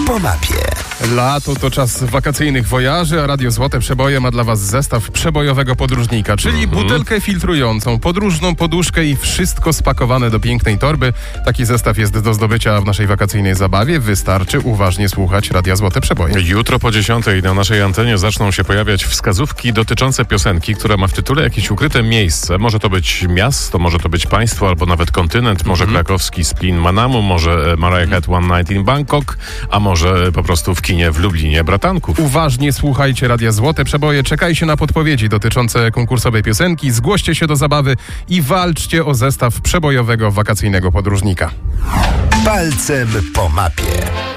po mapie. Lato to czas wakacyjnych wojaży, a Radio Złote Przeboje ma dla Was zestaw przebojowego podróżnika, czyli butelkę filtrującą, podróżną poduszkę i wszystko spakowane do pięknej torby. Taki zestaw jest do zdobycia w naszej wakacyjnej zabawie. Wystarczy uważnie słuchać Radia Złote Przeboje. Jutro po 10:00 na naszej antenie zaczną się pojawiać wskazówki dotyczące piosenki, która ma w tytule jakieś ukryte miejsce. Może to być miasto, może to być państwo, albo nawet kontynent, może krakowski Splin Manamu, może Mariah Carey One Night in Bangkok, a może po prostu w kinie w Lublinie Bratanków. Uważnie słuchajcie Radia Złote Przeboje, czekajcie na podpowiedzi dotyczące konkursowej piosenki, zgłoście się do zabawy i walczcie o zestaw przebojowego wakacyjnego podróżnika. Palcem po mapie.